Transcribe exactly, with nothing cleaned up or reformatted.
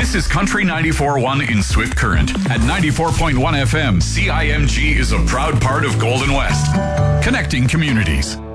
This is Country ninety-four point one in Swift Current. At ninety-four point one F M, C I M G is a proud part of Golden West, connecting communities.